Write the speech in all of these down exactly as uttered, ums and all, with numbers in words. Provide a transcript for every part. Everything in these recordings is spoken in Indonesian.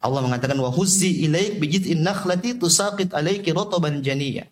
Allah mengatakan wa huzzi ilaik bi jid'in nakhlati tusaqit alayki rataban janiyya.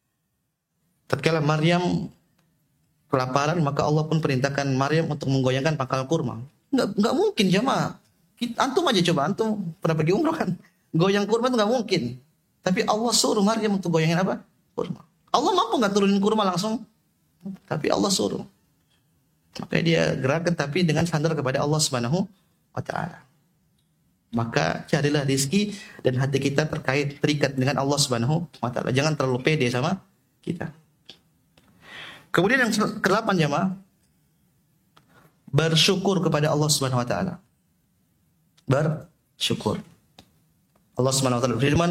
Tatkala Maryam kelaparan, maka Allah pun perintahkan Maryam untuk menggoyangkan pangkal kurma. Enggak enggak mungkin jemaah. Antum aja coba, antum pernah pergi umroh kan? Goyang kurma itu enggak mungkin. Tapi Allah suruh Maryam untuk goyangin apa? Kurma. Allah mampu enggak turunin kurma langsung? Tapi Allah suruh. Maka dia gerakan tapi dengan sandar kepada Allah Subhanahu wa taala. Maka carilah rizki dan hati kita terkait terikat dengan Allah Subhanahu wa taala. Jangan terlalu pede sama kita. Kemudian yang kedelapan jemaah, bersyukur kepada Allah Subhanahu wa taala. Bersyukur. Allah Subhanahu wa taala berfirman,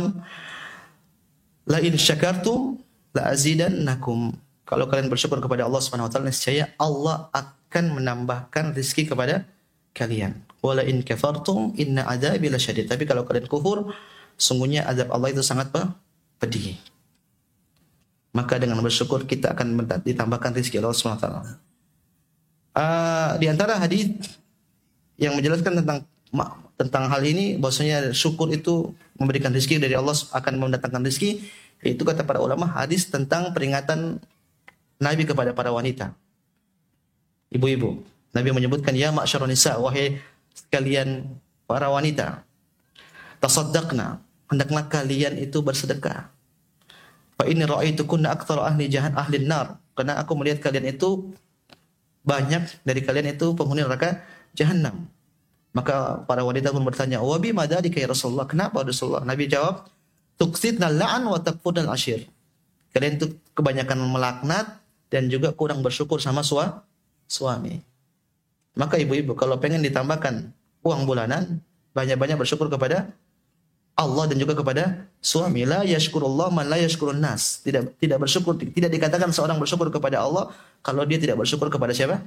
"La in syakartum la azidannakum." Kalau kalian bersyukur kepada Allah Subhanahu wa taala, niscaya Allah akan menambahkan rezeki kepada kalian. Wala in kafartum inna adzabi lasyadid. Tapi kalau kalian kufur, sungguhnya azab Allah itu sangat pedih. Maka dengan bersyukur kita akan ditambahkan rezeki Allah Subhanahu wa taala. Uh, di antara hadis yang menjelaskan tentang tentang hal ini, bahwasanya syukur itu memberikan rezeki dari Allah, akan mendatangkan rezeki, yaitu kata para ulama hadis tentang peringatan Nabi kepada para wanita, ibu-ibu. Nabi menyebutkan, ya ma'syarun nisa, wahai sekalian para wanita, tasaddaqna, hendaklah kalian itu bersedekah. Fa inni ra'aitukunna aktsara ahli jahan ahli nar, karena aku melihat kalian itu banyak dari kalian itu penghuni neraka jahanam. Maka para wanita pun bertanya, wa bima dzalika ya Rasulullah, kenapa Rasulullah? Nabi jawab, tuqsidna la'an wa takfurnal ashir. Kalian itu kebanyakan melaknat dan juga kurang bersyukur sama sua, suami. Maka ibu-ibu kalau pengen ditambahkan uang bulanan, banyak-banyak bersyukur kepada Allah dan juga kepada suami. La yashkurullah man la yashkurun nas. Tidak tidak bersyukur, tidak dikatakan seorang bersyukur kepada Allah kalau dia tidak bersyukur kepada siapa?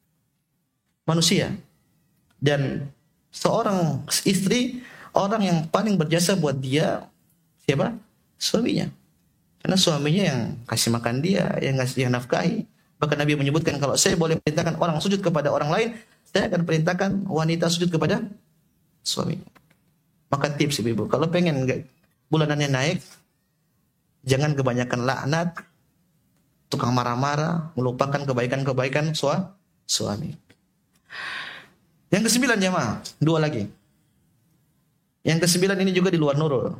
Manusia. Dan seorang istri, orang yang paling berjasa buat dia siapa? Suaminya. Karena suaminya yang kasih makan dia, yang ngasih, yang nafkahi. Bahkan Nabi menyebutkan, kalau saya boleh perintahkan orang sujud kepada orang lain, saya akan perintahkan wanita sujud kepada suami. Maka tips ibu-ibu, kalau pengen bulanannya naik, jangan kebanyakan laknat, tukang marah-marah, melupakan kebaikan-kebaikan sua, suami. Yang kesembilan jemaah, dua lagi. Yang kesembilan ini juga di luar nurul.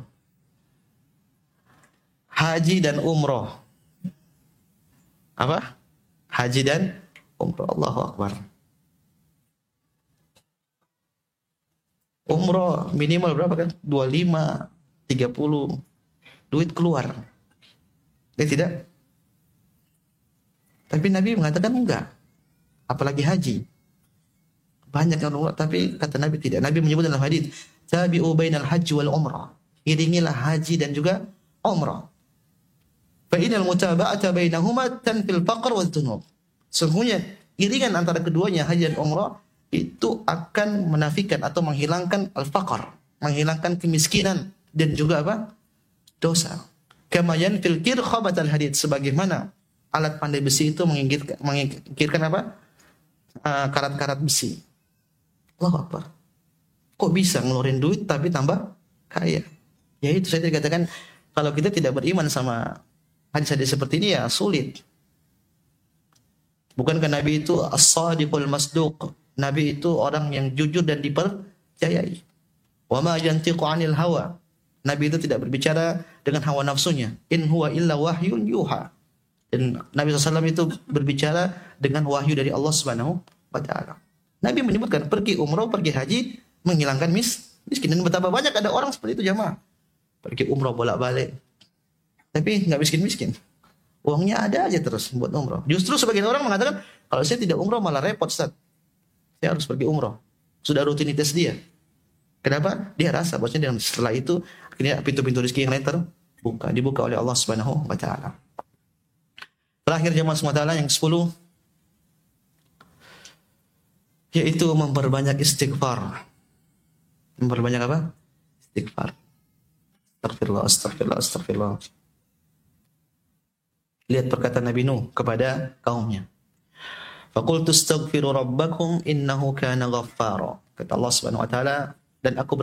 Haji dan umroh. Apa? Haji dan umroh. Allahu Akbar. Umroh minimal berapa kan? dua puluh lima, tiga puluh. Duit keluar. Ya tidak? Tapi Nabi mengatakan enggak. Apalagi haji. Banyak yang umrah, tapi kata Nabi tidak. Nabi menyebut dalam hadis, tabi'u bainal haji wal umrah. Iringilah haji dan juga umrah. Fa innal mutaba'ata bainahuma tanfil faqr wal dhunub. Sesungguhnya iringan antara keduanya, haji dan umrah, itu akan menafikan atau menghilangkan al-faqr, menghilangkan kemiskinan dan juga apa? Dosa. Kama yanfil kirkhabat al-hadid, sebagaimana alat pandai besi itu mengingkirkan, mengingkirkan apa? Uh, karat-karat besi. Allahu Akbar. Kok bisa ngeluarin duit tapi tambah kaya? Ya itu saya dikatakan, kalau kita tidak beriman sama hadis-hadis seperti ini ya sulit. Bukankah Nabi itu as-sadiqul masduq? Nabi itu orang yang jujur dan dipercayai. Wa ma yantiqu 'anil hawa. Nabi itu tidak berbicara dengan hawa nafsunya. In huwa illa wahyun yuha. Dan Nabi shallallahu alaihi wasallam itu berbicara dengan wahyu dari Allah Subhanahu wa taala. Nabi menyebutkan pergi umrah, pergi haji menghilangkan mis, miskin. Dan betapa banyak ada orang seperti itu jamaah. Pergi umrah bolak-balik. Tapi enggak miskin-miskin. Uangnya ada aja terus buat umrah. Justru sebagian orang mengatakan, kalau saya tidak umrah malah repot, Ustaz. Saya harus pergi umrah. Sudah rutinitas dia. Kenapa? Dia rasa bahwasanya setelah itu akhirnya pintu-pintu rezeki yang lain terbuka, dibuka oleh Allah Subhanahu wa taala. Terakhir jemaah semua taala yang kesepuluh, yaitu memperbanyak istighfar. Memperbanyak apa? Istighfar. Astagfirullah, astagfirullah, astagfirullah. Lihat perkataan Nabi Nuh kepada kaumnya. Faqultu astaghfiru rabbakum innahu kana ghaffara. Kata Allah Subhanahu wa taala, dan aku